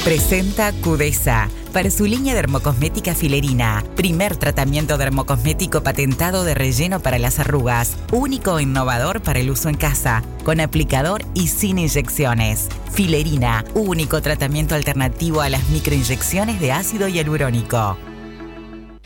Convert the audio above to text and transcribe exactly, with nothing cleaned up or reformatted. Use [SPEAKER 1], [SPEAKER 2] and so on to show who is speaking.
[SPEAKER 1] Presenta Cudesa para su línea dermocosmética Filerina. Primer tratamiento dermocosmético patentado de relleno para las arrugas. Único e innovador para el uso en casa, con aplicador y sin inyecciones. Filerina, único tratamiento alternativo a las microinyecciones de ácido hialurónico.